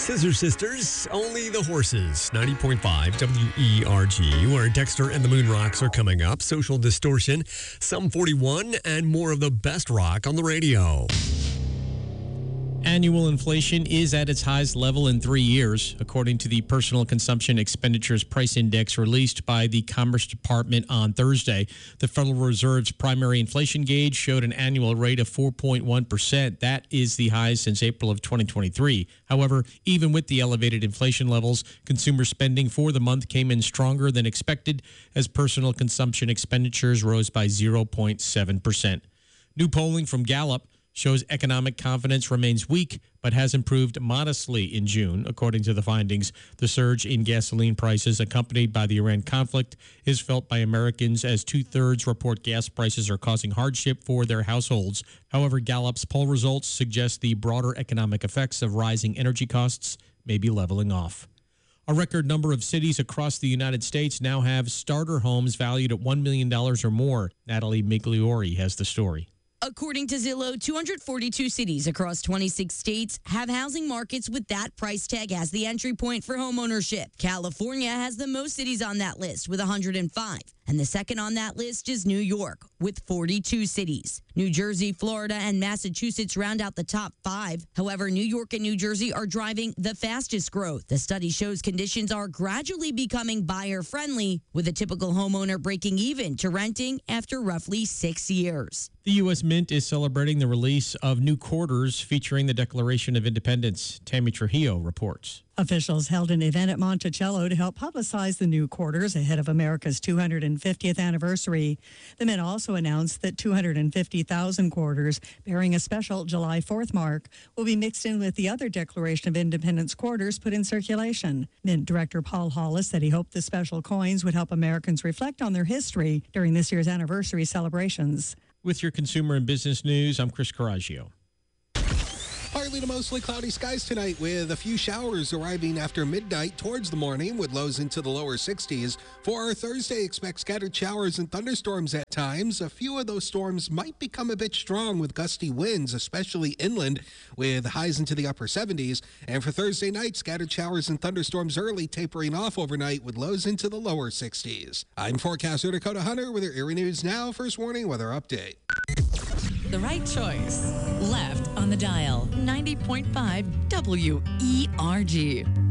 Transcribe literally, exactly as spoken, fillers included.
Scissor Sisters, Only the Horses, ninety point five W E R G, where Dexter and the Moon Rocks are coming up. Social Distortion, Sum forty-one, and more of the best rock on the radio. Annual inflation is at its highest level in three years, according to the Personal Consumption Expenditures Price Index released by the Commerce Department on Thursday. The Federal Reserve's primary inflation gauge showed an annual rate of four point one percent. That is the highest since April of twenty twenty-three. However, even with the elevated inflation levels, consumer spending for the month came in stronger than expected as personal consumption expenditures rose by zero point seven percent. New polling from Gallup shows economic confidence remains weak, but has improved modestly in June. According to the findings, the surge in gasoline prices accompanied by the Iran conflict is felt by Americans as two-thirds report gas prices are causing hardship for their households. However, Gallup's poll results suggest the broader economic effects of rising energy costs may be leveling off. A record number of cities across the United States now have starter homes valued at one million dollars or more. Natalie Migliori has the story. According to Zillow, two hundred forty-two cities across twenty-six states have housing markets with that price tag as the entry point for homeownership. California has the most cities on that list with one hundred five. And the second on that list is New York with forty-two cities. New Jersey, Florida, and Massachusetts round out the top five. However, New York and New Jersey are driving the fastest growth. The study shows conditions are gradually becoming buyer-friendly, with a typical homeowner breaking even to renting after roughly six years. The U S Mint is celebrating the release of new quarters featuring the Declaration of Independence. Tammy Trujillo reports. Officials held an event at Monticello to help publicize the new quarters ahead of America's two hundred fiftieth anniversary. The Mint also announced that two hundred fifty thousand quarters bearing a special July fourth mark will be mixed in with the other Declaration of Independence quarters put in circulation. Mint Director Paul Hollis said he hoped the special coins would help Americans reflect on their history during this year's anniversary celebrations. With your consumer and business news, I'm Chris Coraggio. Partly to mostly cloudy skies tonight with a few showers arriving after midnight towards the morning with lows into the lower sixties. For our Thursday, expect scattered showers and thunderstorms at times. A few of those storms might become a bit strong with gusty winds, especially inland, with highs into the upper seventies. And for Thursday night, scattered showers and thunderstorms early, tapering off overnight with lows into the lower sixties. I'm forecaster Dakota Hunter with your Erie News Now First Warning Weather Update. The right choice. Left on the dial. ninety point five W E R G.